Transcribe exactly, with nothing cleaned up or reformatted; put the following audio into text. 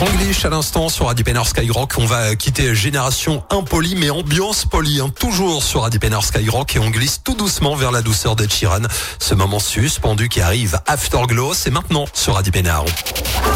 Franglish à l'instant sur Radio Pénard Skyrock. On va quitter Génération Impolie mais ambiance polie, hein. Toujours sur Radio Pénard Skyrock et on glisse tout doucement vers la douceur d'Ed Sheeran. Ce moment suspendu qui arrive, Afterglow, c'est maintenant sur Radio Pénard.